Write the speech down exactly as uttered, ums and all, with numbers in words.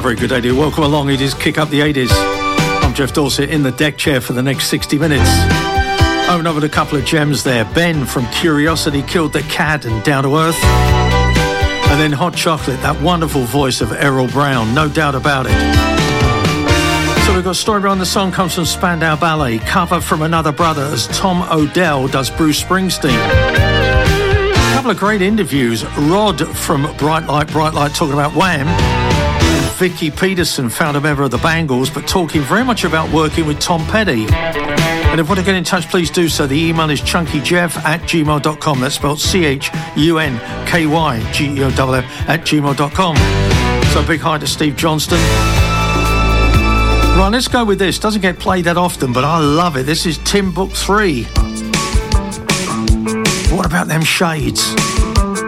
very good idea. Welcome along. It is Kick Up the eighties. I'm Jeff Dorset in the deck chair for the next sixty minutes. Open up with a couple of gems there. Ben from Curiosity Killed the Cat and Down to Earth. And then Hot Chocolate, that wonderful voice of Errol Brown, no doubt about it. So we've got a story behind the song comes from Spandau Ballet, cover from Another Brother as Tom Odell does Bruce Springsteen. A couple of great interviews. Rod from Bright Light, Bright Light talking about Wham. And Vicky Peterson, founder member of the Bangles, but talking very much about working with Tom Petty. And if you want to get in touch, please do so. The email is chunkyjeff at gmail dot com. That's spelled C H U N K Y G E O F F at gmail dot com. So a big hi to Steve Johnston. Right, let's go with this. Doesn't get played that often, but I love it. This is Timbuk three. What about them shades?